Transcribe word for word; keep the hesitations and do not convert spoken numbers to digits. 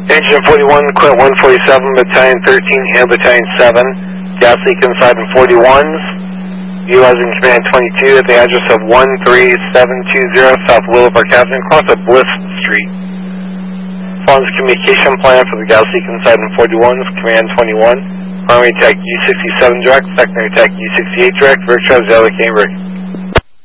Engine forty-one, Quint one forty-seven, Battalion thirteen, and Battalion seven. Gas leak inside in forty-ones. Utilizing Command twenty-two at the address of one three seven two zero South Willowbrook Avenue, across of Bliss Street. Follows communication plan for the gas leak inside in forty-ones, Command twenty-one. Primary attack U sixty-seven direct, secondary attack U sixty-eight direct, Rick Travis, Cambridge.